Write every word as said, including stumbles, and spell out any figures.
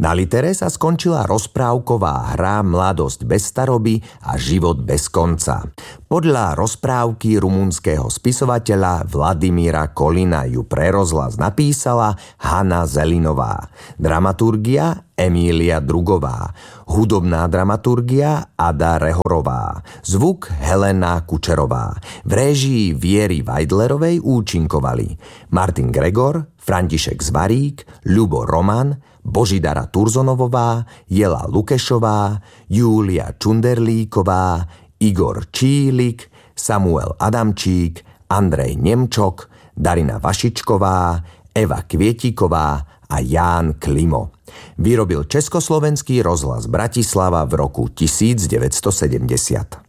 Na litere sa skončila rozprávková hra Mladosť bez staroby a Život bez konca. Podľa rozprávky rumunského spisovateľa Vladimíra Kolina ju pre rozhlas napísala Hanna Zelinová. Dramaturgia Emília Drugová. Hudobná dramaturgia Ada Rehorová. Zvuk Helena Kučerová. V réžii Viery Vajdlerovej účinkovali Martin Gregor, František Zvarík, Ľubo Roman, Božidara Turzonovová, Jela Lukešová, Júlia Čunderlíková, Igor Čílik, Samuel Adamčík, Andrej Nemčok, Darina Vašičková, Eva Kvietíková a Ján Klimo. Vyrobil Československý rozhlas Bratislava v roku devätnásť sedemdesiat.